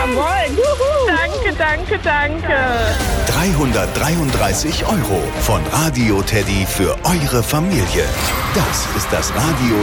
Jawohl. Juhu. Danke, danke. 333 € von Radio Teddy für eure Familie. Das ist das Radio